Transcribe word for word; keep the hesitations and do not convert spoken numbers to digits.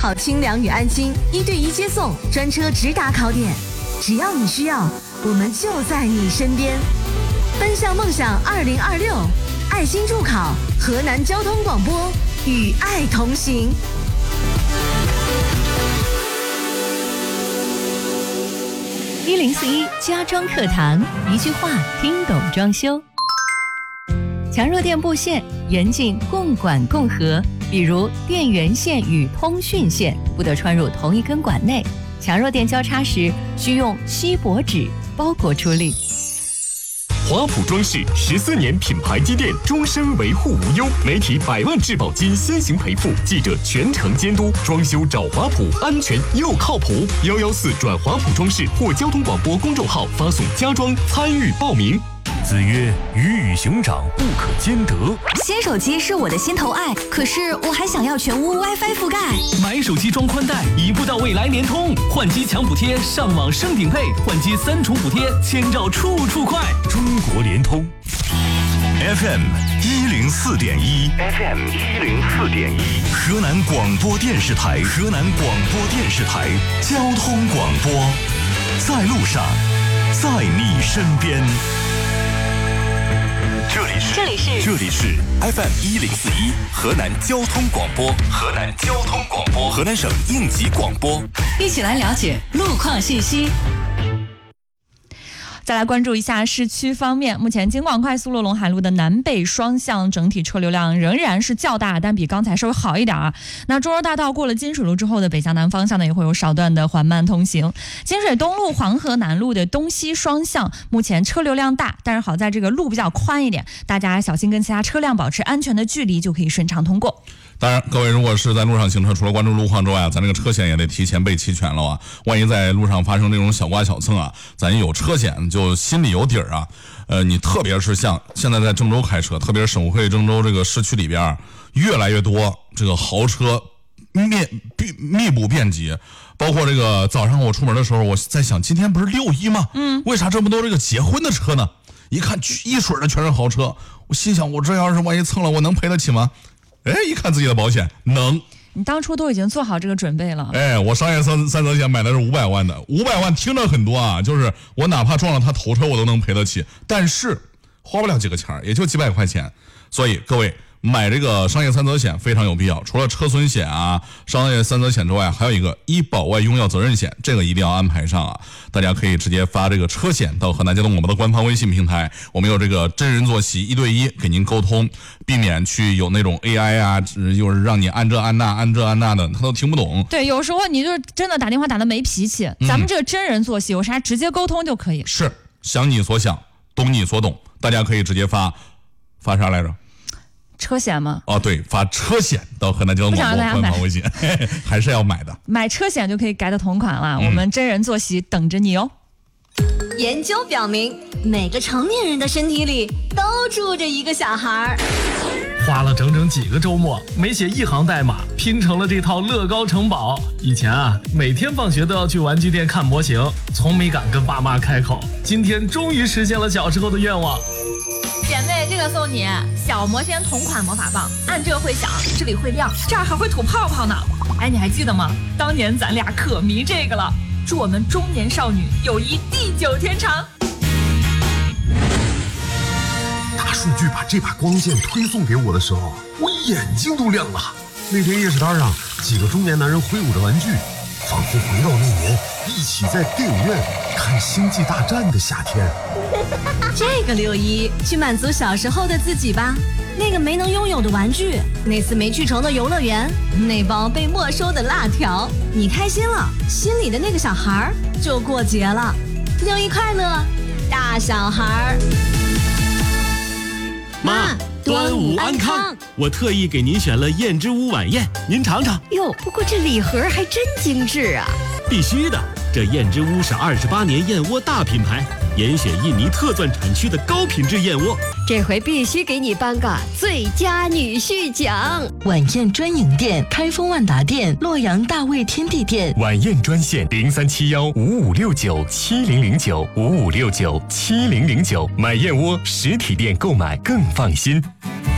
好清凉与安心，一对一接送，专车直达考点，只要你需要，我们就在你身边。奔向梦想二零二六，爱心助考，河南交通广播与爱同行。 一零四一家装课堂，一句话听懂装修。强弱电布线严禁共管共合，比如电源线与通讯线不得穿入同一根管内。强弱电交叉时，需用锡箔纸包裹处理。 华普装饰十四年品牌积淀，终身维护无忧，媒体百万质保金先行赔付，记者全程监督，装修找华普，安全又靠谱。幺幺四转华普装饰或交通广播公众号发送家装参与报名。 子曰：鱼与熊掌不可兼得。 新手机是我的心头爱，可是我还想要全屋 WiFi 覆盖。 买手机装宽带，一步到位来联通，换机抢补贴，上网升顶配，换机三重补贴，千兆处处快。 中国联通。 F M 一零四点一 ，F M 一零四点一，河南广播电视台，河南广播电视台交通广播，在路上，在你身边。这里是这里是这里是 F M 一零四一河南交通广播，河南交通广播，河南省应急广播， 一起来了解路况信息。再来关注一下市区方面，目前京广快速路陇海路的南北双向整体车流量仍然是较大，但比刚才稍微好一点啊。那中州大道过了金水路之后的北向南方向呢，也会有少段的缓慢通行。金水东路黄河南路的东西双向目前车流量大，但是好在这个路比较宽一点，大家小心跟其他车辆保持安全的距离，就可以顺畅通过。 当然，各位如果是在路上行车，除了关注路况之外啊，咱这个车险也得提前备齐全了啊。万一在路上发生这种小刮小蹭啊，咱有车险就心里有底儿啊。呃，你特别是像现在在郑州开车，特别是省会郑州这个市区里边，越来越多这个豪车密密布遍及。包括这个早上我出门的时候，我在想，今天不是六一吗？嗯，为啥这么多这个结婚的车呢？一看一水的全是豪车，我心想，我这要是万一蹭了，我能赔得起吗？哎，一看自己的保险，能。 你当初都已经做好这个准备了。 哎，我商业三三责险买的是五百万的，五百万听着很多啊，就是我哪怕撞了他头车，我都能赔得起，但是花不了几个钱，也就几百块钱。所以各位买这个商业三责险非常有必要，除了车损险啊、商业三责险之外，还有一个医保外用药责任险，这个一定要安排上啊！大家可以直接发这个车险到河南交通广播的官方微信平台，我们有这个真人坐席一对一给您沟通，避免去有那种 A I 啊，就是让你按这按那按这按那的，他都听不懂。 对，有时候你就是真的打电话打得没脾气，嗯、咱们这个真人坐席有啥直接沟通就可以。 是，想你所想，懂你所懂，大家可以直接发发啥来着？ 车险吗？ 哦，对，发车险到河南交通广播官方微信，还是要买的。 买车险就可以改的同款了，嗯、我们真人坐席等着你哦。 研究表明，每个成年人的身体里都住着一个小孩。 花了整整几个周末，没写一行代码，拼成了这套乐高城堡。以前啊，每天放学都要去玩具店看模型，从没敢跟爸妈开口。今天终于实现了小时候的愿望。 姐妹，这个送你，小魔仙同款魔法棒，按这个会响，这里会亮，这儿还会吐泡泡呢。哎，你还记得吗？当年咱俩可迷这个了。祝我们中年少女友谊地久天长。 大数据把这把光剑推送给我的时候，我眼睛都亮了。那天夜市摊上，几个中年男人挥舞着玩具，仿佛回到那年一起在电影院看《星际大战》的夏天。 这个六一去满足小时候的自己吧，那个没能拥有的玩具，那次没去成的游乐园，那包被没收的辣条，你开心了，心里的那个小孩就过节了。六一快乐，大小孩。 妈，端午安康！我特意给您选了燕之屋晚宴，您尝尝。 哟，不过这礼盒还真精致啊！ 必须的，这燕之屋是二十八年燕窝大品牌，严选印尼特钻产区的高品质燕窝。 这回必须给你颁个最佳女婿奖！ 晚宴专营店：开封万达店、洛阳大卫天地店。 晚宴专线：零三七幺五五六九七零零九五五六九七零零九。买燕窝实体店购买更放心。